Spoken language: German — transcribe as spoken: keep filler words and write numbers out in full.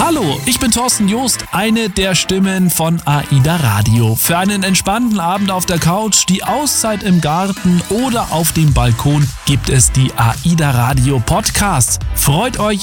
Hallo, ich bin Thorsten Joost, eine der Stimmen von AIDA Radio. Für einen entspannten Abend auf der Couch, die Auszeit im Garten oder auf dem Balkon gibt es die AIDA Radio Podcasts. Freut euch